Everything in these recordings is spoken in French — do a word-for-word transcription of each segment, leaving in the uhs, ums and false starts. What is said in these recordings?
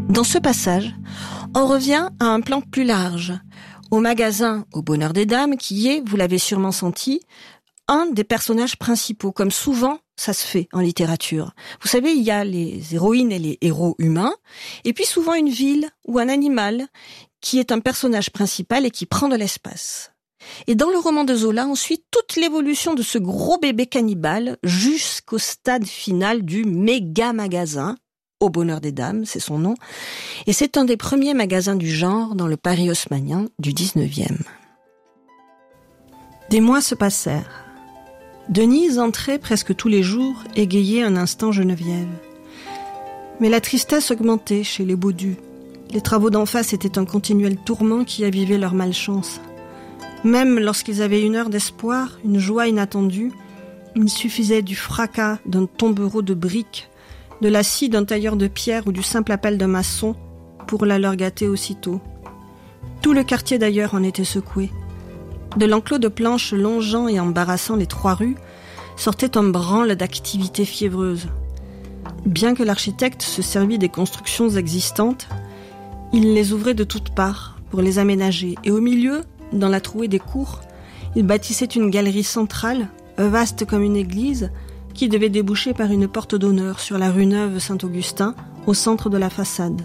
Dans ce passage, on revient à un plan plus large, au magasin Au Bonheur des Dames, qui est, vous l'avez sûrement senti, un des personnages principaux, comme souvent ça se fait en littérature. Vous savez, il y a les héroïnes et les héros humains, et puis souvent une ville ou un animal qui est un personnage principal et qui prend de l'espace. Et dans le roman de Zola, on suit toute l'évolution de ce gros bébé cannibale jusqu'au stade final du méga magasin, Au Bonheur des Dames, c'est son nom, et c'est un des premiers magasins du genre dans le Paris haussmannien du dix-neuvième. Des mois se passèrent. Denise entrait presque tous les jours égayer un instant Geneviève. Mais la tristesse augmentait chez les Baudu. Les travaux d'en face étaient un continuel tourment qui avivait leur malchance. Même lorsqu'ils avaient une heure d'espoir, une joie inattendue, il suffisait du fracas d'un tombereau de briques, de la scie d'un tailleur de pierre ou du simple appel d'un maçon pour la leur gâter aussitôt. Tout le quartier d'ailleurs en était secoué. De l'enclos de planches longeant et embarrassant les trois rues, sortait un branle d'activité fiévreuse. Bien que l'architecte se servît des constructions existantes, il les ouvrait de toutes parts pour les aménager. Et au milieu, dans la trouée des cours, il bâtissait une galerie centrale, vaste comme une église, qui devait déboucher par une porte d'honneur sur la rue Neuve Saint-Augustin, au centre de la façade.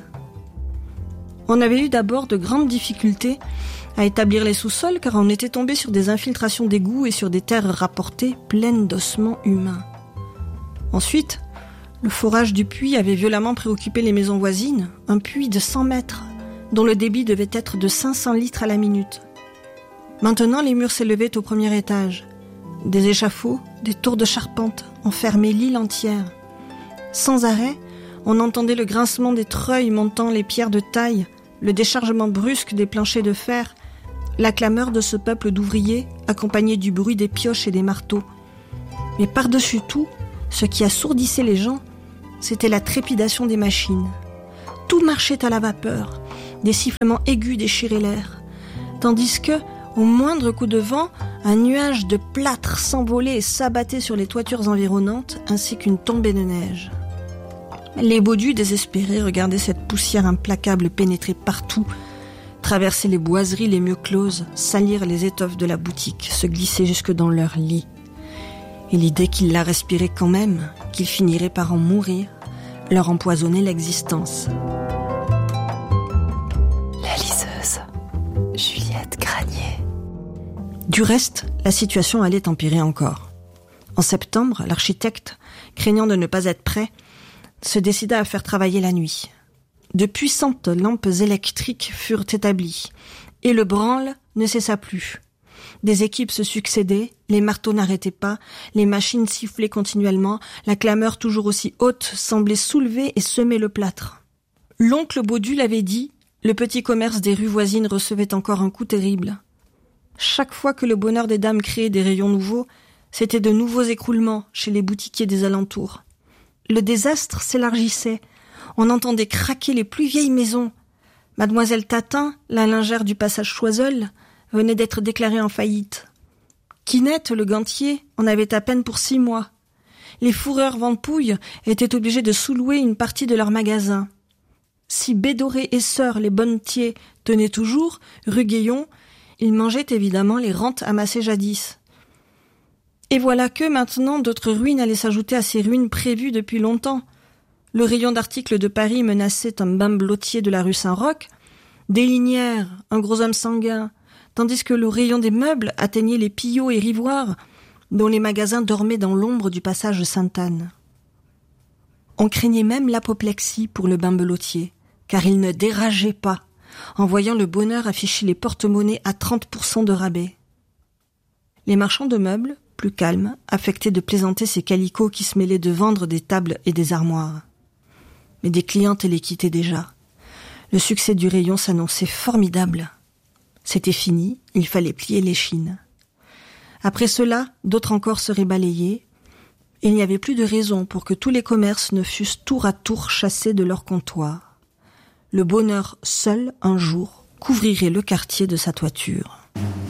On avait eu d'abord de grandes difficultés à établir les sous-sols car on était tombé sur des infiltrations d'égouts et sur des terres rapportées pleines d'ossements humains. Ensuite, le forage du puits avait violemment préoccupé les maisons voisines, un puits de cent mètres, dont le débit devait être de cinq cents litres à la minute. Maintenant, les murs s'élevaient au premier étage. Des échafauds, des tours de charpente enfermaient l'île entière. Sans arrêt, on entendait le grincement des treuils montant les pierres de taille, le déchargement brusque des planchers de fer, la clameur de ce peuple d'ouvriers, accompagné du bruit des pioches et des marteaux. Mais par-dessus tout, ce qui assourdissait les gens, c'était la trépidation des machines. Tout marchait à la vapeur, des sifflements aigus déchiraient l'air, tandis que, au moindre coup de vent, un nuage de plâtre s'envolait et s'abattait sur les toitures environnantes, ainsi qu'une tombée de neige. Les Baudus, désespérés, regardaient cette poussière implacable pénétrer partout, traverser les boiseries les mieux closes, salir les étoffes de la boutique, se glisser jusque dans leur lit. Et l'idée qu'ils la respiraient quand même, qu'ils finiraient par en mourir, leur empoisonnait l'existence. La liseuse, Juliette Granier. Du reste, la situation allait empirer encore. En septembre, l'architecte, craignant de ne pas être prêt, se décida à faire travailler la nuit. De puissantes lampes électriques furent établies, et le branle ne cessa plus. Des équipes se succédaient, les marteaux n'arrêtaient pas, les machines sifflaient continuellement, la clameur toujours aussi haute semblait soulever et semer le plâtre. L'oncle Baudu l'avait dit, le petit commerce des rues voisines recevait encore un coup terrible. Chaque fois que le Bonheur des Dames créait des rayons nouveaux, c'était de nouveaux écroulements chez les boutiquiers des alentours. Le désastre s'élargissait. On entendait craquer les plus vieilles maisons. Mademoiselle Tatin, la lingère du passage Choiseul, venait d'être déclarée en faillite. Quinette, le gantier, en avait à peine pour six mois. Les fourreurs Ventepouille étaient obligés de sous-louer une partie de leur magasin. Si Bédoré et Sœur, les bonnetiers, tenaient toujours, rue Gaillon, ils mangeaient évidemment les rentes amassées jadis. Et voilà que, maintenant, d'autres ruines allaient s'ajouter à ces ruines prévues depuis longtemps. Le rayon d'articles de Paris menaçait un bambelottier de la rue Saint-Roch, des linières, un gros homme sanguin, tandis que le rayon des meubles atteignait les pillots et rivoirs, dont les magasins dormaient dans l'ombre du passage Sainte-Anne. On craignait même l'apoplexie pour le bambelottier, car il ne dérageait pas, en voyant le Bonheur afficher les porte-monnaies à trente pour cent de rabais. Les marchands de meubles, plus calmes, affectaient de plaisanter ces calicots qui se mêlaient de vendre des tables et des armoires. Mais des clientes les quittaient déjà. Le succès du rayon s'annonçait formidable. C'était fini, il fallait plier l'échine. Après cela, d'autres encore seraient balayés, et il n'y avait plus de raison pour que tous les commerces ne fussent tour à tour chassés de leur comptoir. Le Bonheur seul, un jour, couvrirait le quartier de sa toiture.